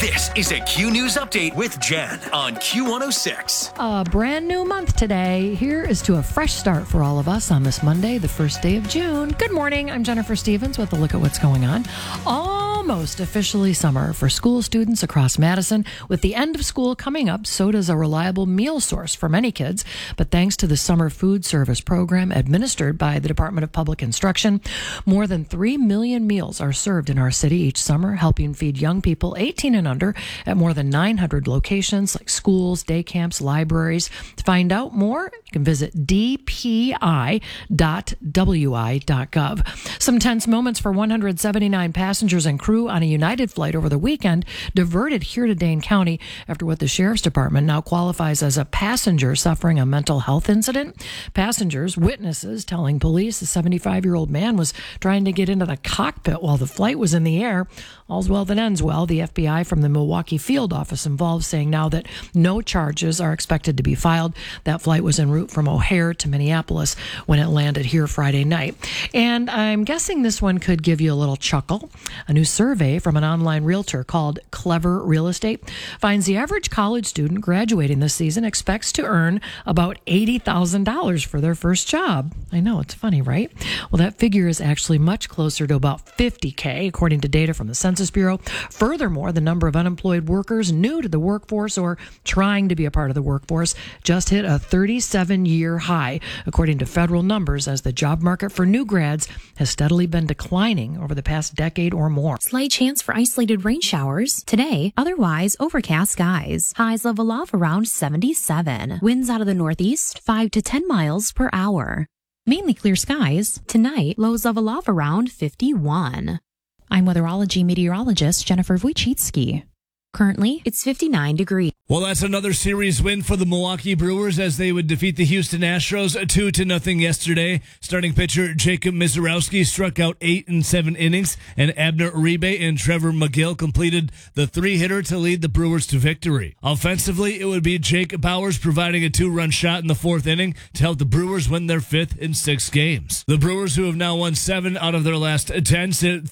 This is a Q News Update with Jen on Q106. A brand new month today. Here is to a fresh start for all of us on this Monday, the first day of June. Good morning. I'm Jennifer Stevens with a look at what's going on. Almost officially summer for school students across Madison. With the end of school coming up, so does a reliable meal source for many kids. But thanks to the summer food service program administered by the Department of Public Instruction, more than 3 million meals are served in our city each summer, helping feed young people 18 and under at more than 900 locations like schools, day camps, libraries. To find out more, you can visit dpi.wi.gov. Some tense moments for 179 passengers and crew on a United flight over the weekend diverted here to Dane County after what the Sheriff's Department now qualifies as a passenger suffering a mental health incident. Passengers, witnesses telling police a 75-year-old man was trying to get into the cockpit while the flight was in the air. All's well that ends well. The FBI from the Milwaukee field office involved saying now that no charges are expected to be filed. That flight was en route from O'Hare to Minneapolis when it landed here Friday night. And I'm guessing this one could give you a little chuckle. A new survey from an online realtor called Clever Real Estate finds the average college student graduating this season expects to earn about $80,000 for their first job. I know, it's funny, right? Well, that figure is actually much closer to about $50K, according to data from the Census Bureau. Furthermore, the number of unemployed workers new to the workforce or trying to be a part of the workforce just hit a 37-year high, according to federal numbers, as the job market for new grads has steadily been declining over the past decade or more. Slight chance for isolated rain showers today, otherwise overcast skies. Highs level off around 77. Winds out of the northeast 5 to 10 miles per hour. Mainly clear skies. Tonight, lows level off around 51. I'm weatherology meteorologist Jennifer Wojcicki. Currently, it's 59 degrees. Well, that's another series win for the Milwaukee Brewers as they would defeat the Houston Astros 2-0 yesterday. Starting pitcher Jacob Misiorowski struck out 8 in 7 innings, and Abner Uribe and Trevor McGill completed the 3-hitter to lead the Brewers to victory. Offensively, it would be Jake Bauers providing a 2-run shot in the 4th inning to help the Brewers win their 5th in 6 games. The Brewers, who have now won 7 out of their last 10, sit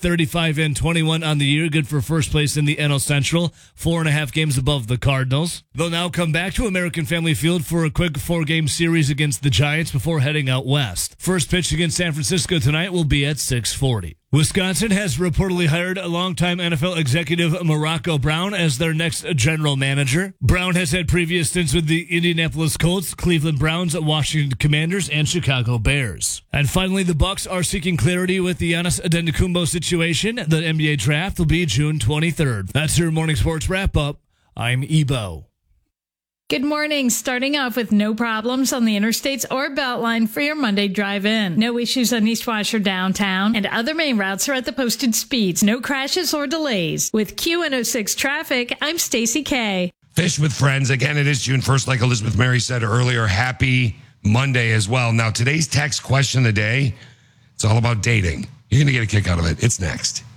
35-21 on the year, good for first place in the NL Central. 4.5 games above the Cardinals. They'll now come back to American Family Field for a quick 4-game series against the Giants before heading out west. First pitch against San Francisco tonight will be at 6:40. Wisconsin has reportedly hired a longtime NFL executive Morocco Brown as their next general manager. Brown has had previous stints with the Indianapolis Colts, Cleveland Browns, Washington Commanders, and Chicago Bears. And finally, the Bucks are seeking clarity with the Giannis Antetokounmpo situation. The NBA draft will be June 23rd. That's your morning sports wrap-up. I'm Ebo. Good morning. Starting off with no problems on the interstates or Beltline for your Monday drive-in. No issues on East Wash or downtown, and other main routes are at the posted speeds. No crashes or delays. With Q106 traffic, I'm Stacy K. Fish with Friends. Again, it is June 1st, like Elizabeth Mary said earlier. Happy Monday as well. Now, today's text question of the day, it's all about dating. You're going to get a kick out of it. It's next.